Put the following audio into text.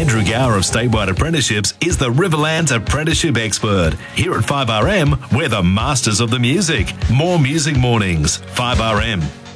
Andrew Gower of Statewide Apprenticeships is the Riverlands apprenticeship expert. Here at 5RM, we're the masters of the music. More music mornings. 5RM.